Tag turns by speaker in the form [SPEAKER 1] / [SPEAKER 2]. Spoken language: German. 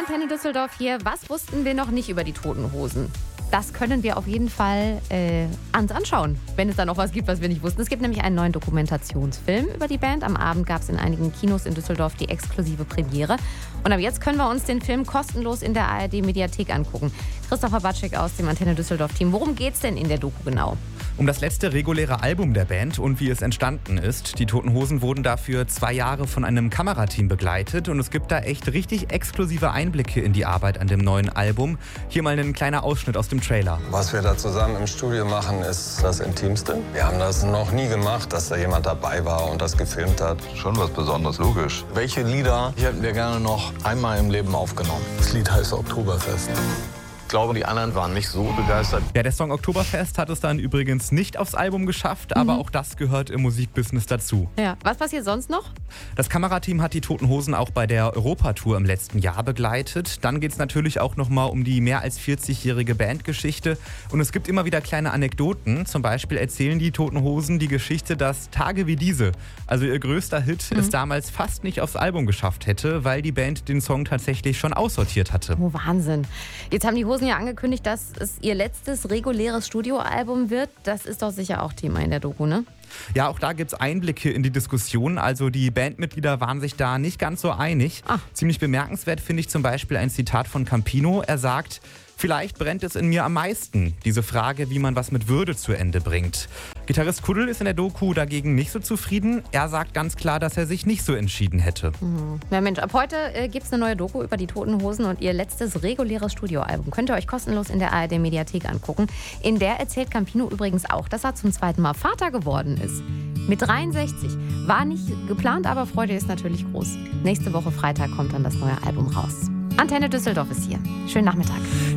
[SPEAKER 1] Antenne Düsseldorf hier. Was wussten wir noch nicht über die Toten Hosen? Das können wir auf jeden Fall uns anschauen, wenn es da noch was gibt, was wir nicht wussten. Es gibt nämlich einen neuen Dokumentationsfilm über die Band. Am Abend gab es in einigen Kinos in Düsseldorf die exklusive Premiere. Und ab jetzt können wir uns den Film kostenlos in der ARD-Mediathek angucken. Christopher Batschek aus dem Antenne Düsseldorf-Team. Worum geht's denn in der Doku genau?
[SPEAKER 2] Um das letzte reguläre Album der Band und wie es entstanden ist. Die Toten Hosen wurden dafür 2 Jahre von einem Kamerateam begleitet und es gibt da echt richtig exklusive Einblicke in die Arbeit an dem neuen Album. Hier mal ein kleiner Ausschnitt aus dem Trailer.
[SPEAKER 3] Was wir da zusammen im Studio machen, ist das Intimste. Wir haben das noch nie gemacht, dass da jemand dabei war und das gefilmt hat.
[SPEAKER 4] Schon was Besonderes, logisch.
[SPEAKER 5] Welche Lieder hätten wir gerne noch einmal im Leben aufgenommen? Das Lied heißt Oktoberfest. Ich glaube, die anderen waren nicht so begeistert.
[SPEAKER 2] Ja, der Song Oktoberfest hat es dann übrigens nicht aufs Album geschafft, aber auch das gehört im Musikbusiness dazu.
[SPEAKER 1] Ja. Was passiert sonst noch?
[SPEAKER 2] Das Kamerateam hat die Toten Hosen auch bei der Europatour im letzten Jahr begleitet. Dann geht es natürlich auch nochmal um die mehr als 40-jährige Bandgeschichte. Und es gibt immer wieder kleine Anekdoten. Zum Beispiel erzählen die Toten Hosen die Geschichte, dass Tage wie diese, also ihr größter Hit, es damals fast nicht aufs Album geschafft hätte, weil die Band den Song tatsächlich schon aussortiert hatte.
[SPEAKER 1] Oh, Wahnsinn. Jetzt haben die Hosen ja angekündigt, dass es ihr letztes reguläres Studioalbum wird. Das ist doch sicher auch Thema in der Doku, ne?
[SPEAKER 2] Ja, auch da gibt es Einblicke in die Diskussion. Also die Bandmitglieder waren sich da nicht ganz so einig. Ziemlich bemerkenswert finde ich zum Beispiel ein Zitat von Campino. Er sagt: Vielleicht brennt es in mir am meisten, diese Frage, wie man was mit Würde zu Ende bringt. Gitarrist Kuddel ist in der Doku dagegen nicht so zufrieden. Er sagt ganz klar, dass er sich nicht so entschieden hätte.
[SPEAKER 1] Ja Mensch, ab heute gibt es eine neue Doku über die Toten Hosen und ihr letztes reguläres Studioalbum. Könnt ihr euch kostenlos in der ARD-Mediathek angucken. In der erzählt Campino übrigens auch, dass er zum 2. Mal Vater geworden ist. Mit 63. War nicht geplant, aber Freude ist natürlich groß. Nächste Woche Freitag kommt dann das neue Album raus. Antenne Düsseldorf ist hier. Schönen Nachmittag.